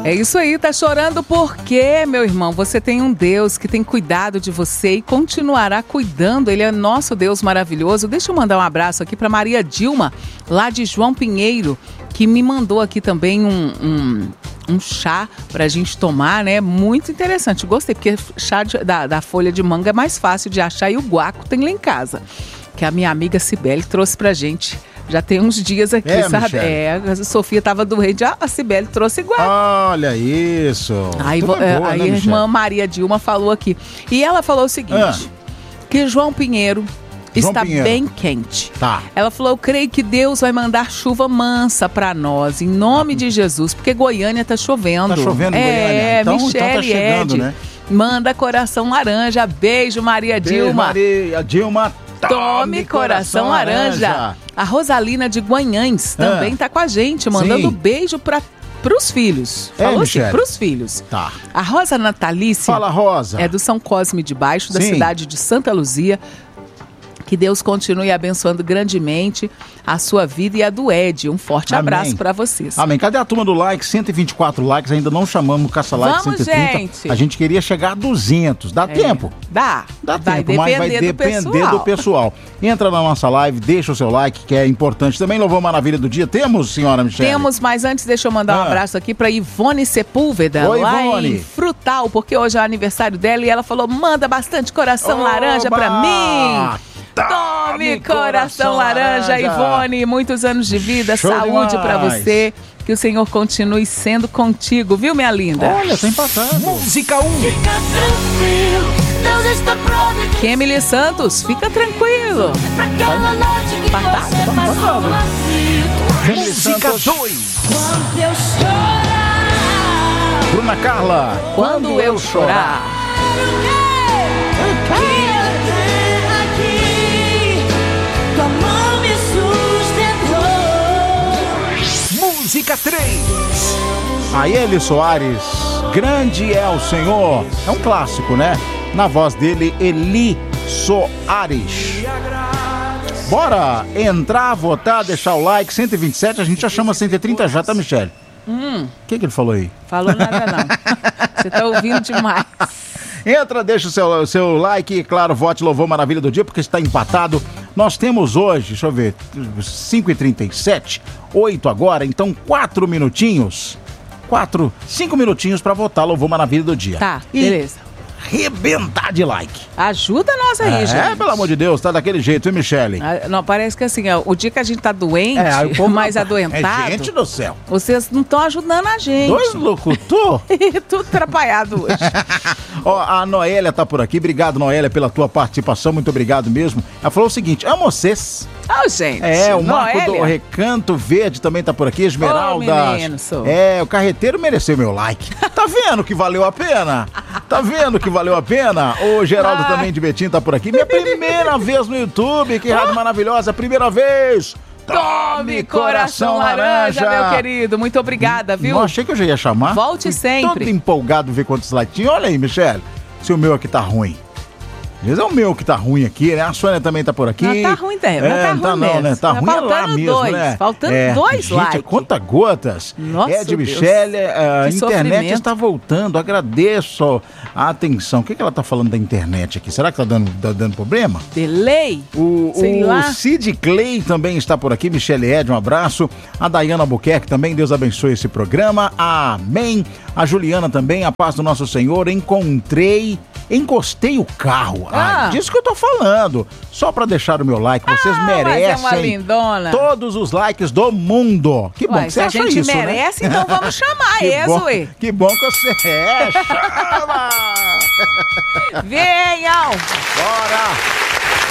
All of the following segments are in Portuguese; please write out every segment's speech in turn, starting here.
É isso aí, tá chorando por quê, meu irmão? Você tem um Deus que tem cuidado de você e continuará cuidando. Ele é nosso Deus maravilhoso. Deixa eu mandar um abraço aqui para Maria Dilma, lá de João Pinheiro, que me mandou aqui também um chá pra gente tomar, né? Muito interessante. Gostei, porque chá da folha de manga é mais fácil de achar e o guaco tem lá em casa, que a minha amiga Cibele trouxe pra gente. Já tem uns dias aqui, sabe? Michele. A Sofia tava doente, a Cibele trouxe guaco. Olha isso. Aí, Tudo é boa, aí né, a irmã Michele? Maria Dilma falou aqui. E ela falou o seguinte, que João Pinheiro está bem quente. Tá. Ela falou, eu creio que Deus vai mandar chuva mansa pra nós, em nome de Jesus, porque Goiânia tá chovendo. Tá chovendo em Goiânia. Então Michele tá chegando, Ed, né? manda coração laranja. Beijo, Maria Dilma. Maria Dilma, Tome coração laranja. A Rosalina de Guanhães também tá com a gente, mandando beijo pros filhos. Falou assim, Michele? pros filhos. Tá. A Rosa Natalícia. Fala, Rosa. É do São Cosme de Baixo, da Sim. cidade de Santa Luzia. Que Deus continue abençoando grandemente a sua vida e a do Ed. Um forte abraço pra vocês. Amém. Cadê a turma do like? 124 likes, ainda não chamamos o caça-like. Vamos, 130. gente. A gente queria chegar a 200. Dá tempo? Dá. Dá Vai tempo, mas vai depender do pessoal. Entra na nossa live, deixa o seu like, que é importante. Também louvou Maravilha do Dia. Temos, senhora Michele? Temos, mas antes deixa eu mandar um abraço aqui pra Ivone Sepúlveda, Oi, lá Ivone. em Frutal, porque hoje é o aniversário dela e ela falou, manda bastante coração laranja pra mim. Tome coração laranja, Ivone. Muitos anos de vida, Show saúde pra demais. você. Que o Senhor continue sendo contigo, viu, minha linda? Olha, tá empatado. Música 1. Fica tranquilo, Deus está pronto. Kemily Santos, fica tranquilo. Pra aquela noite que você passou um vazio. Música 2. Quando eu chorar, Bruna Carla. Quando eu chorar. aqui, tua mão me sustentou. Música 3. A Eli Soares, grande é o Senhor. É um clássico, né? Na voz dele, Eli Soares. Bora entrar, votar, deixar o like. 127, a gente já chama 130 já, tá, Michele? O que ele falou aí? Falou nada não. Você tá ouvindo demais. Entra, deixa o seu like e, claro, vote Louvor Maravilha do Dia, porque está empatado. Nós temos hoje, deixa eu ver, 5h37, 8 agora, então 4 minutinhos. 5 minutinhos para votar Louvor Maravilha do Dia. Tá, E beleza. Rebentar de like. Ajuda nós aí, gente. É, pelo amor de Deus, tá daquele jeito, hein, Michele? Ah, não, parece que assim, ó, o dia que a gente tá doente, aí o povo mais adoentado, É, gente do céu. vocês não estão ajudando a gente. Dois locutor? Tudo atrapalhado hoje. Ó, a Noélia tá por aqui. Obrigado, Noélia, pela tua participação. Muito obrigado mesmo. Ela falou o seguinte: amo vocês. Ó, gente. É, o Marco do Noélia. Recanto Verde também tá por aqui. Esmeralda. Ô, menino, sou. É, o carreteiro mereceu meu like. Tá vendo que valeu a pena? Tá vendo que valeu a pena? O Geraldo também de Betim tá por aqui. Minha primeira vez no YouTube. Que rádio maravilhosa. Primeira vez. Tome coração laranja, meu querido. Muito obrigada, viu? Não achei que eu já ia chamar. Volte Fui sempre. todo empolgado ver quantos likes tinha. Olha aí, Michele. Se o meu aqui tá ruim. Às vezes é o meu que tá ruim aqui, né? A Sônia também tá por aqui. Não, tá ruim, Débora. Não tá ruim não, mesmo. né? Tá Tá ruim é lá faltando mesmo, dois, né? faltando dois gente, likes. Conta gotas. Nossa, Ed Deus. Michele, a Que internet sofrimento. está voltando. Agradeço a atenção. O que ela tá falando da internet aqui? Será que tá dando problema? Delay? Sei O lá. Cid Clay também está por aqui. Michele Ed, um abraço. A Dayana Albuquerque também. Deus abençoe esse programa. Amém. A Juliana também. A paz do nosso Senhor. Encostei o carro. Disso que eu tô falando. Só pra deixar o meu like. Vocês merecem. Mas é uma lindona. Todos os likes do mundo. Que bom Ué, que se você a acha gente isso, merece, né? então vamos chamar Que esse, bom- ué. Que bom que você chama. Venham! Bora!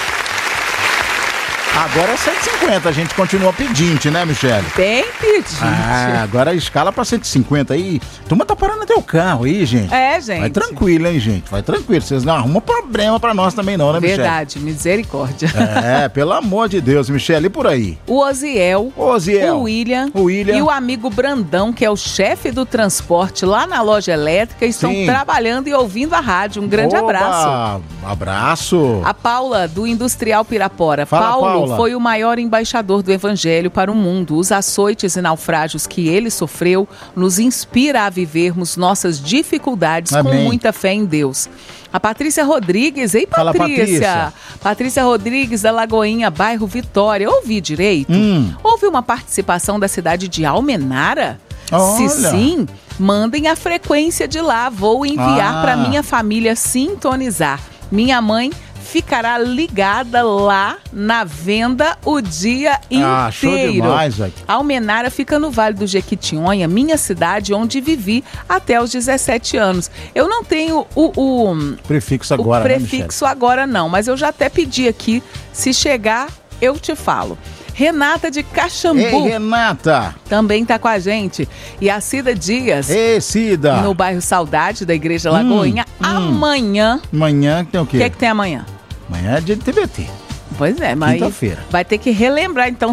Agora é 150, a gente continua pedinte, né, Michele? Bem pedinte. Agora escala pra 150 aí. Turma tá parando até o carro aí, gente. É, gente. Vai tranquilo, hein, gente? Vai tranquilo. Vocês não arrumam problema pra nós também não, né, Michele? Verdade, misericórdia. É, pelo amor de Deus, Michele. E por aí? O Oziel, Oziel. o William E o amigo Brandão, que é o chefe do transporte lá na loja elétrica, estão Sim. trabalhando e ouvindo a rádio. Um grande Oba! abraço. Abraço. A Paula, do Industrial Pirapora. Fala, Paulo Paula. foi o maior embaixador do Evangelho para o mundo. Os açoites e naufrágios que ele sofreu nos inspira a vivermos nossas dificuldades com Amém. muita fé em Deus. A Patrícia Rodrigues, ei Fala, Patrícia. Patrícia Rodrigues, da Lagoinha, bairro Vitória. Ouvi direito? Houve uma participação da cidade de Almenara? Olha. Se sim, mandem a frequência de lá. Vou enviar para minha família sintonizar. Minha mãe ficará ligada lá na venda o dia inteiro. Show demais, velho. Almenara fica no Vale do Jequitinhonha, minha cidade, onde vivi até os 17 anos. Eu não tenho o Prefixo agora, o prefixo agora não, mas eu já até pedi aqui, se chegar, eu te falo. Renata de Caxambu. Ei, Renata. Também tá com a gente. E a Cida Dias. Ei, Cida. No bairro Saudade, da Igreja Lagoinha. Amanhã. Amanhã tem o quê? O que é que tem amanhã? Amanhã é dia de TBT. Pois é, mas Quinta-feira. vai ter que relembrar, então,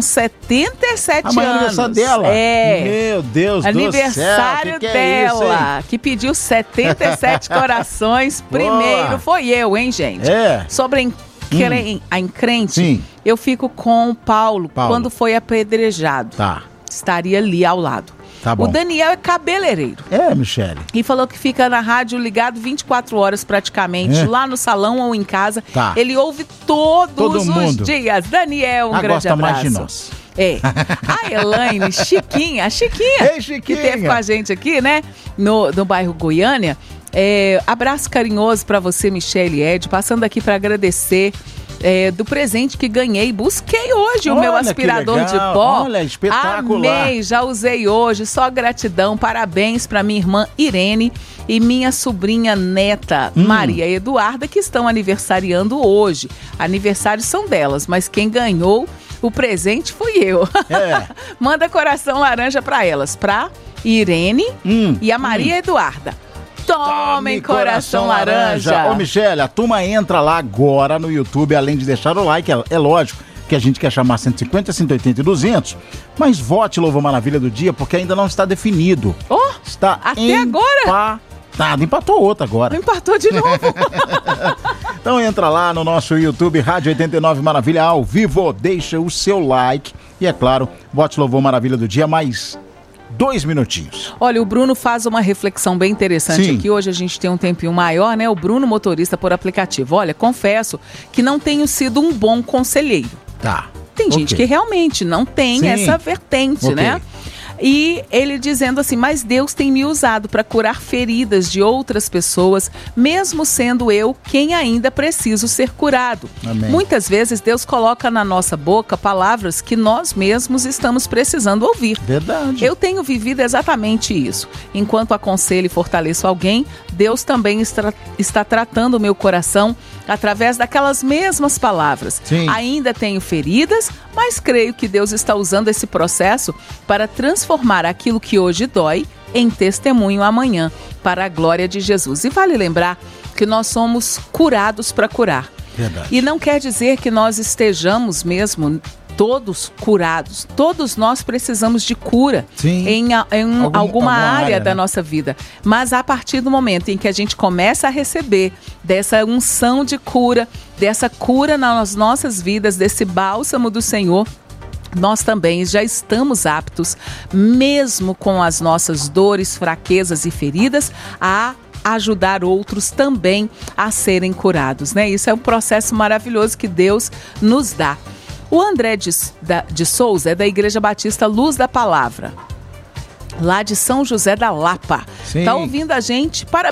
77 Amanhã é anos. aniversário dela. É. Meu Deus Aniversário do céu. Que dela, é isso, que pediu 77 corações. Primeiro foi eu, hein, gente? É. Sobre a encrente, Sim. eu fico com o Paulo quando foi apedrejado. Tá. Estaria ali ao lado. Tá bom. O Daniel é cabeleireiro. É, Michele. E falou que fica na rádio ligado 24 horas praticamente, lá no salão ou em casa. Tá. Ele ouve todos os mundo. dias. Daniel, um grande gosta abraço. mais de nós. É. A Elaine, Chiquinha. Ei, Chiquinha. Que teve com a gente aqui, né? No bairro Goiânia. Abraço carinhoso pra você, Michele Ed. Passando aqui pra agradecer do presente que ganhei. Busquei hoje o meu aspirador de pó. Olha, espetacular. Amei, já usei hoje. Só gratidão. Parabéns pra minha irmã Irene e minha sobrinha neta Maria Eduarda, que estão aniversariando hoje. Aniversários são delas, mas quem ganhou o presente fui eu. Manda coração laranja pra elas, pra Irene e a Maria Eduarda. Tomem coração laranja. Ô, Michele, a turma entra lá agora no YouTube, além de deixar o like, é lógico que a gente quer chamar 150, 180 e 200, mas vote Louvor Maravilha do Dia, porque ainda não está definido. Está até agora? Empatou outra agora. Empatou de novo. Então entra lá no nosso YouTube, Rádio 89 Maravilha ao vivo, deixa o seu like e, é claro, vote Louvor Maravilha do Dia, mais 2 minutinhos. Olha, o Bruno faz uma reflexão bem interessante aqui. Hoje a gente tem um tempinho maior, né? O Bruno, motorista por aplicativo. Olha, confesso que não tenho sido um bom conselheiro. Tá. Tem gente que realmente não tem essa vertente, né? E ele dizendo assim, mas Deus tem me usado para curar feridas de outras pessoas, mesmo sendo eu quem ainda preciso ser curado. Amém. Muitas vezes Deus coloca na nossa boca palavras que nós mesmos estamos precisando ouvir. Verdade. Eu tenho vivido exatamente isso. Enquanto aconselho e fortaleço alguém, Deus também está tratando o meu coração através daquelas mesmas palavras. Ainda tenho feridas, mas creio que Deus está usando esse processo para transformar aquilo que hoje dói em testemunho amanhã, para a glória de Jesus. E vale lembrar que nós somos curados para curar. Verdade. E não quer dizer que nós estejamos mesmo todos curados. Todos nós precisamos de cura em alguma área da nossa vida. Mas a partir do momento em que a gente começa a receber dessa unção de cura, dessa cura nas nossas vidas, desse bálsamo do Senhor, nós também já estamos aptos, mesmo com as nossas dores, fraquezas e feridas, a ajudar outros também a serem curados, né? Isso é um processo maravilhoso que Deus nos dá. O André de Souza é da Igreja Batista Luz da Palavra, lá de São José da Lapa. Tá ouvindo a gente? Parabéns.